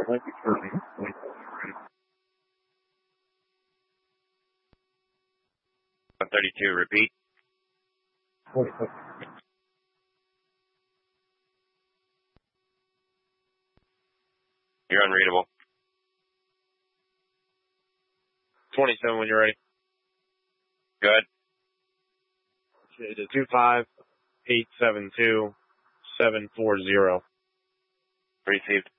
132, repeat. You're unreadable. 27 when you're ready. Go ahead. It is 25872-740. Received.